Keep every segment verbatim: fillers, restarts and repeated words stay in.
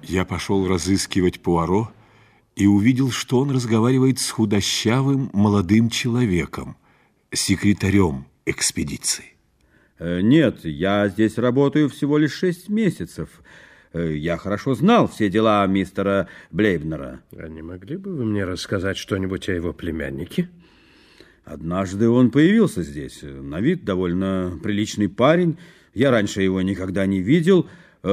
Я пошел разыскивать Пуаро и увидел, что он разговаривает с худощавым молодым человеком, секретарем экспедиции. Нет, я здесь работаю всего лишь шесть месяцев. Я хорошо знал все дела мистера Блейбнера. А не могли бы вы мне рассказать что-нибудь о его племяннике? Однажды он появился здесь. На вид довольно приличный парень. Я раньше его никогда не видел,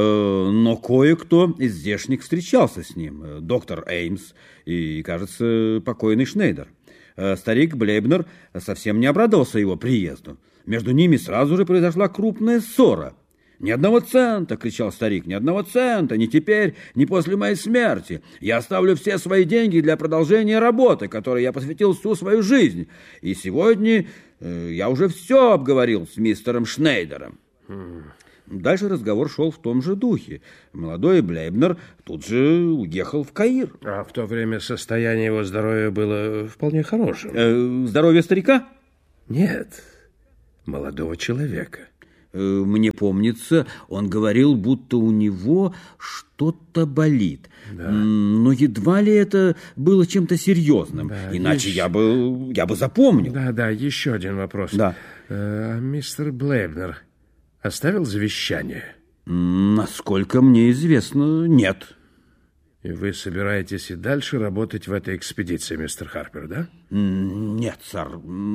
но кое-кто из здешних встречался с ним. Доктор Эймс и, кажется, покойный Шнейдер. Старик Блейбнер совсем не обрадовался его приезду. Между ними сразу же произошла крупная ссора. «Ни одного цента!» — кричал старик. «Ни одного цента! Ни теперь, ни после моей смерти! Я оставлю все свои деньги для продолжения работы, которой я посвятил всю свою жизнь. И сегодня э, я уже все обговорил с мистером Шнейдером». Mm. Дальше разговор шел в том же духе. Молодой Блейбнер тут же уехал в Каир. А в то время состояние его здоровья было вполне хорошим. Э, здоровье старика? Нет, молодого человека. Мне помнится, он говорил, будто у него что-то болит. Да. Но едва ли это было чем-то серьезным. Да, иначе еще... я бы, я бы запомнил. Да, да, еще один вопрос. Да. А мистер Блейбнер оставил завещание? Насколько мне известно, нет. И вы собираетесь и дальше работать в этой экспедиции, мистер Харпер, да? Нет, сэр,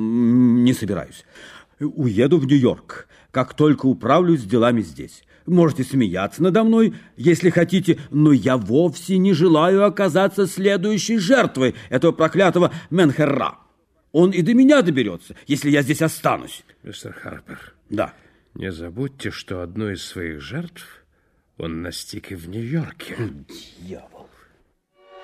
не собираюсь. Уеду в Нью-Йорк, как только управлюсь с делами здесь. Можете смеяться надо мной, если хотите, но я вовсе не желаю оказаться следующей жертвой этого проклятого Менхерра. Он и до меня доберется, если я здесь останусь. Мистер Харпер. Да. Не забудьте, что одну из своих жертв он настиг и в Нью-Йорке. Дьявол.